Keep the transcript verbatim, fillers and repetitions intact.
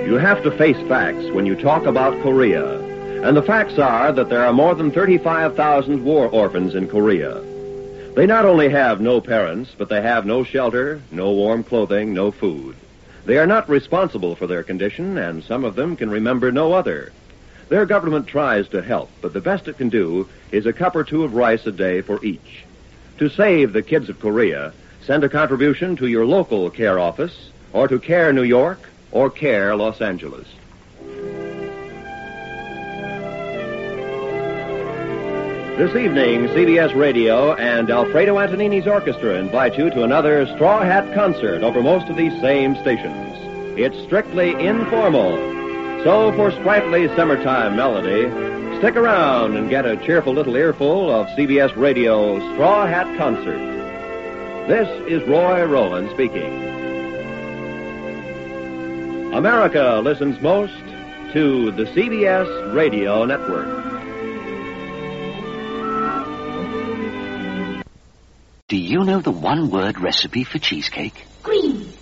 You have to face facts when you talk about Korea. And the facts are that there are more than thirty-five thousand war orphans in Korea. They not only have no parents, but they have no shelter, no warm clothing, no food. They are not responsible for their condition, and some of them can remember no other. Their government tries to help, but the best it can do is a cup or two of rice a day for each. To save the kids of Korea, send a contribution to your local CARE office, or to CARE New York, or CARE Los Angeles. This evening, C B S Radio and Alfredo Antonini's orchestra invite you to another Straw Hat concert over most of these same stations. It's strictly informal. So for sprightly summertime melody, stick around and get a cheerful little earful of C B S Radio's Straw Hat Concert. This is Roy Rowland speaking. America listens most to the C B S Radio Network. Do you know the one-word recipe for cheesecake? Green.